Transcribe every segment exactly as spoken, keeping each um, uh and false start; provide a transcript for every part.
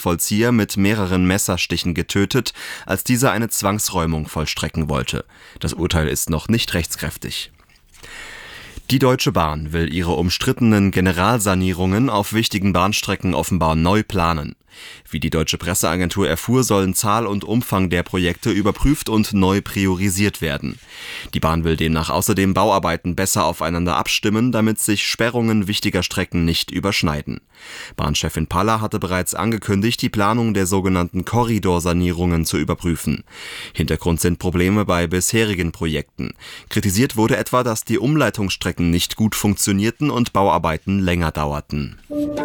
Justizvollzieher mit mehreren Messerstichen getötet, als dieser eine Zwangsräumung vollstrecken wollte. Das Urteil ist noch nicht rechtskräftig. Die Deutsche Bahn will ihre umstrittenen Generalsanierungen auf wichtigen Bahnstrecken offenbar neu planen. Wie die deutsche Presseagentur erfuhr, sollen Zahl und Umfang der Projekte überprüft und neu priorisiert werden. Die Bahn will demnach außerdem Bauarbeiten besser aufeinander abstimmen, damit sich Sperrungen wichtiger Strecken nicht überschneiden. Bahnchefin Paller hatte bereits angekündigt, die Planung der sogenannten Korridorsanierungen zu überprüfen. Hintergrund sind Probleme bei bisherigen Projekten. Kritisiert wurde etwa, dass die Umleitungsstrecken nicht gut funktionierten und Bauarbeiten länger dauerten.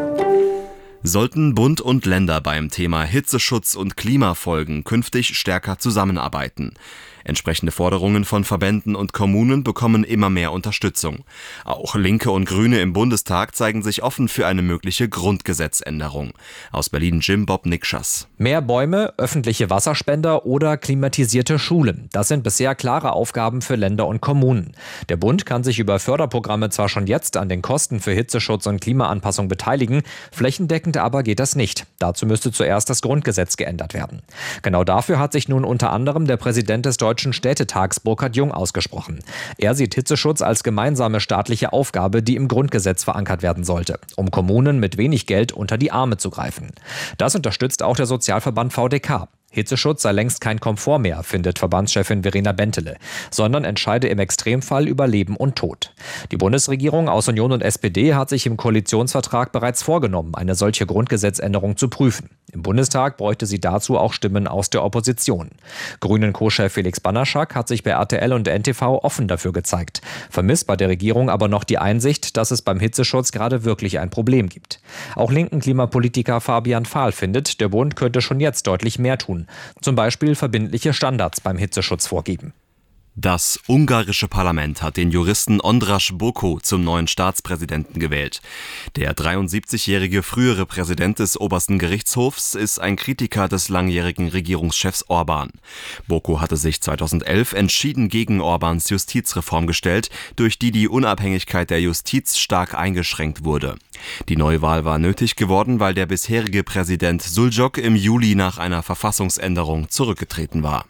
Sollten Bund und Länder beim Thema Hitzeschutz und Klimafolgen künftig stärker zusammenarbeiten. Entsprechende Forderungen von Verbänden und Kommunen bekommen immer mehr Unterstützung. Auch Linke und Grüne im Bundestag zeigen sich offen für eine mögliche Grundgesetzänderung. Aus Berlin Jim Bob Nikschas. Mehr Bäume, öffentliche Wasserspender oder klimatisierte Schulen. Das sind bisher klare Aufgaben für Länder und Kommunen. Der Bund kann sich über Förderprogramme zwar schon jetzt an den Kosten für Hitzeschutz und Klimaanpassung beteiligen, flächendeckend aber geht das nicht. Dazu müsste zuerst das Grundgesetz geändert werden. Genau dafür hat sich nun unter anderem der Präsident des Deutschen Städtetags Burkhard Jung ausgesprochen. Er sieht Hitzeschutz als gemeinsame staatliche Aufgabe, die im Grundgesetz verankert werden sollte, um Kommunen mit wenig Geld unter die Arme zu greifen. Das unterstützt auch der Sozialverband V D K. Hitzeschutz sei längst kein Komfort mehr, findet Verbandschefin Verena Bentele, sondern entscheide im Extremfall über Leben und Tod. Die Bundesregierung aus Union und S P D hat sich im Koalitionsvertrag bereits vorgenommen, eine solche Grundgesetzänderung zu prüfen. Im Bundestag bräuchte sie dazu auch Stimmen aus der Opposition. Grünen-Co-Chef Felix Banaschak hat sich bei R T L und N T V offen dafür gezeigt, vermisst bei der Regierung aber noch die Einsicht, dass es beim Hitzeschutz gerade wirklich ein Problem gibt. Auch linken Klimapolitiker Fabian Fahl findet, der Bund könnte schon jetzt deutlich mehr tun. Zum Beispiel verbindliche Standards beim Hitzeschutz vorgeben. Das ungarische Parlament hat den Juristen András Boko zum neuen Staatspräsidenten gewählt. Der dreiundsiebzigjährige frühere Präsident des obersten Gerichtshofs ist ein Kritiker des langjährigen Regierungschefs Orbán. Boko hatte sich zweitausendelf entschieden gegen Orbáns Justizreform gestellt, durch die die Unabhängigkeit der Justiz stark eingeschränkt wurde. Die Neuwahl war nötig geworden, weil der bisherige Präsident Šuljok im Juli nach einer Verfassungsänderung zurückgetreten war.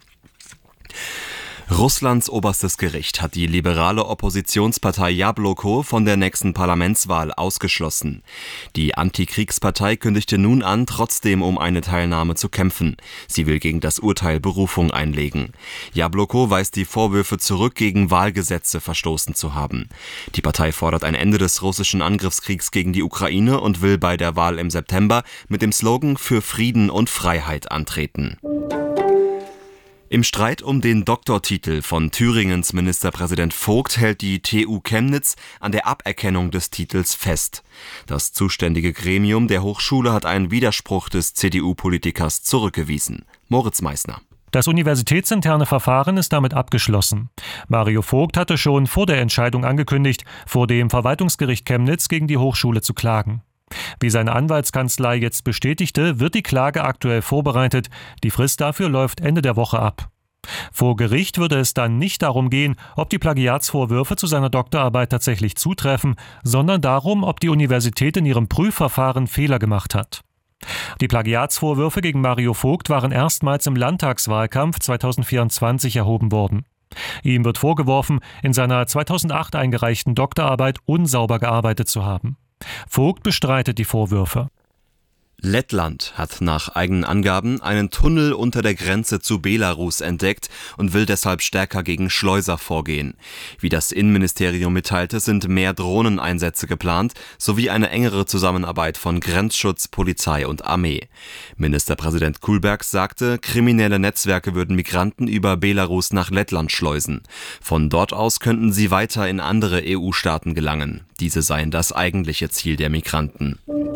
Russlands oberstes Gericht hat die liberale Oppositionspartei Jabloko von der nächsten Parlamentswahl ausgeschlossen. Die Antikriegspartei kündigte nun an, trotzdem um eine Teilnahme zu kämpfen. Sie will gegen das Urteil Berufung einlegen. Jabloko weist die Vorwürfe zurück, gegen Wahlgesetze verstoßen zu haben. Die Partei fordert ein Ende des russischen Angriffskriegs gegen die Ukraine und will bei der Wahl im September mit dem Slogan für Frieden und Freiheit antreten. Im Streit um den Doktortitel von Thüringens Ministerpräsident Vogt hält die T U Chemnitz an der Aberkennung des Titels fest. Das zuständige Gremium der Hochschule hat einen Widerspruch des C D U-Politikers zurückgewiesen. Moritz Meissner. Das universitätsinterne Verfahren ist damit abgeschlossen. Mario Vogt hatte schon vor der Entscheidung angekündigt, vor dem Verwaltungsgericht Chemnitz gegen die Hochschule zu klagen. Wie seine Anwaltskanzlei jetzt bestätigte, wird die Klage aktuell vorbereitet. Die Frist dafür läuft Ende der Woche ab. Vor Gericht würde es dann nicht darum gehen, ob die Plagiatsvorwürfe zu seiner Doktorarbeit tatsächlich zutreffen, sondern darum, ob die Universität in ihrem Prüfverfahren Fehler gemacht hat. Die Plagiatsvorwürfe gegen Mario Vogt waren erstmals im Landtagswahlkampf zweitausendvierundzwanzig erhoben worden. Ihm wird vorgeworfen, in seiner zweitausendacht eingereichten Doktorarbeit unsauber gearbeitet zu haben. Vogt bestreitet die Vorwürfe. Lettland hat nach eigenen Angaben einen Tunnel unter der Grenze zu Belarus entdeckt und will deshalb stärker gegen Schleuser vorgehen. Wie das Innenministerium mitteilte, sind mehr Drohneneinsätze geplant, sowie eine engere Zusammenarbeit von Grenzschutz, Polizei und Armee. Ministerpräsident Kullbergs sagte, kriminelle Netzwerke würden Migranten über Belarus nach Lettland schleusen. Von dort aus könnten sie weiter in andere E U-Staaten gelangen. Diese seien das eigentliche Ziel der Migranten.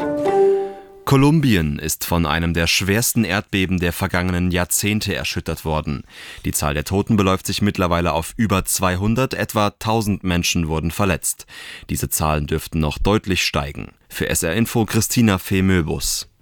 Kolumbien ist von einem der schwersten Erdbeben der vergangenen Jahrzehnte erschüttert worden. Die Zahl der Toten beläuft sich mittlerweile auf über zweihundert, etwa tausend Menschen wurden verletzt. Diese Zahlen dürften noch deutlich steigen. Für S R Info Christina Fee-Möbus.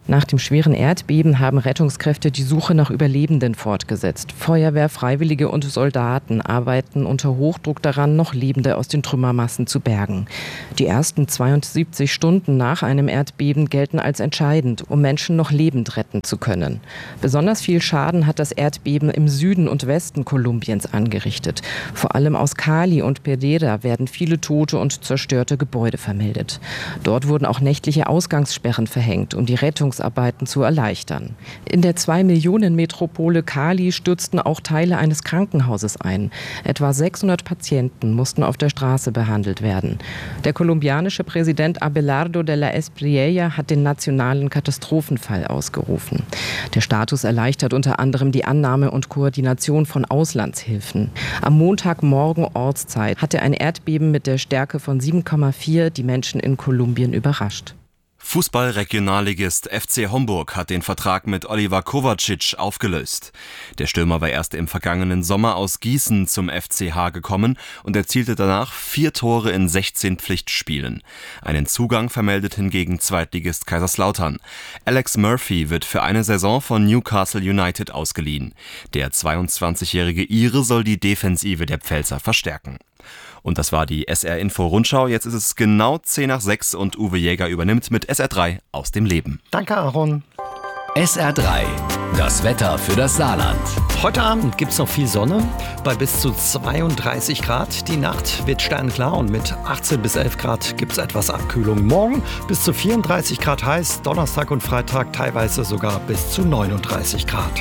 Nach dem schweren Erdbeben haben Rettungskräfte die Suche nach Überlebenden fortgesetzt. Feuerwehr, Freiwillige und Soldaten arbeiten unter Hochdruck daran, noch Lebende aus den Trümmermassen zu bergen. Die ersten zweiundsiebzig Stunden nach einem Erdbeben gelten als entscheidend, um Menschen noch lebend retten zu können. Besonders viel Schaden hat das Erdbeben im Süden und Westen Kolumbiens angerichtet. Vor allem aus Cali und Pereira werden viele tote und zerstörte Gebäude vermeldet. Dort wurden auch nächtliche Ausgangssperren verhängt, um die Rettung Arbeiten zu erleichtern. In der zwei Millionen Metropole Cali stürzten auch Teile eines Krankenhauses ein. Etwa sechshundert Patienten mussten auf der Straße behandelt werden. Der kolumbianische Präsident Abelardo de la Espriella hat den nationalen Katastrophenfall ausgerufen. Der Status erleichtert unter anderem die Annahme und Koordination von Auslandshilfen. Am Montagmorgen Ortszeit hatte ein Erdbeben mit der Stärke von sieben Komma vier die Menschen in Kolumbien überrascht. Fußball-Regionalligist F C Homburg hat den Vertrag mit Oliver Kovacic aufgelöst. Der Stürmer war erst im vergangenen Sommer aus Gießen zum F C H gekommen und erzielte danach vier Tore in sechzehn Pflichtspielen. Einen Zugang vermeldet hingegen Zweitligist Kaiserslautern. Alex Murphy wird für eine Saison von Newcastle United ausgeliehen. Der zweiundzwanzigjährige Ire soll die Defensive der Pfälzer verstärken. Und das war die S R-Info-Rundschau. Jetzt ist es genau zehn nach sechs und Uwe Jäger übernimmt mit S R drei aus dem Leben. Danke, Aaron. S R drei, das Wetter für das Saarland. Heute Abend gibt es noch viel Sonne bei bis zu zweiunddreißig Grad. Die Nacht wird sternklar und mit achtzehn bis elf Grad gibt es etwas Abkühlung. Morgen bis zu vierunddreißig Grad heiß, Donnerstag und Freitag teilweise sogar bis zu neununddreißig Grad.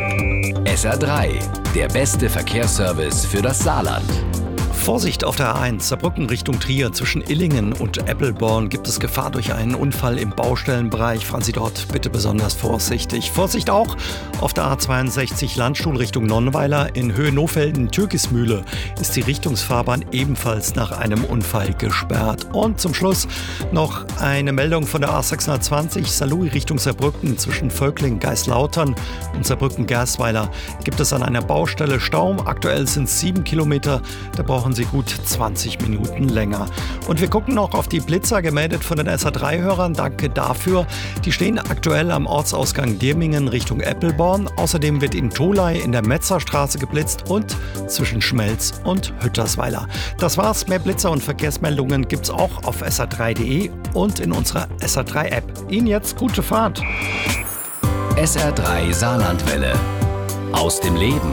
S R drei, der beste Verkehrsservice für das Saarland. Vorsicht auf der A eins, Saarbrücken Richtung Trier. Zwischen Illingen und Eppelborn gibt es Gefahr durch einen Unfall im Baustellenbereich. Fahren Sie dort bitte besonders vorsichtig. Vorsicht auch auf der A zweiundsechzig Landstuhl Richtung Nonnweiler. In Höhe Nofelden-Türkismühle ist die Richtungsfahrbahn ebenfalls nach einem Unfall gesperrt. Und zum Schluss noch eine Meldung von der A sechshundertzwanzig Saarlouis Richtung Saarbrücken. Zwischen Völkling-Geislautern und Saarbrücken-Gersweiler gibt es an einer Baustelle Stau. Aktuell sind es sieben Kilometer. Da brauchen Sie gut zwanzig Minuten länger. Und wir gucken noch auf die Blitzer, gemeldet von den S R drei Hörern. Danke dafür. Die stehen aktuell am Ortsausgang Dirmingen Richtung Eppelborn. Außerdem wird in Tholey in der Metzerstraße geblitzt und zwischen Schmelz und Hüttersweiler. Das war's. Mehr Blitzer und Verkehrsmeldungen gibt's auch auf S R drei punkt de und in unserer S R drei App. Ihnen jetzt gute Fahrt. S R drei Saarlandwelle. Aus dem Leben.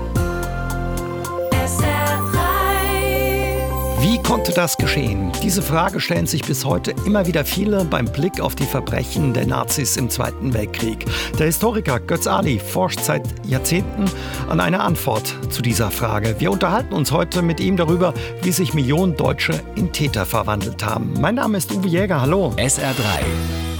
Wie konnte das geschehen? Diese Frage stellen sich bis heute immer wieder viele beim Blick auf die Verbrechen der Nazis im Zweiten Weltkrieg. Der Historiker Götz Ali forscht seit Jahrzehnten an einer Antwort zu dieser Frage. Wir unterhalten uns heute mit ihm darüber, wie sich Millionen Deutsche in Täter verwandelt haben. Mein Name ist Uwe Jäger, hallo. S R drei.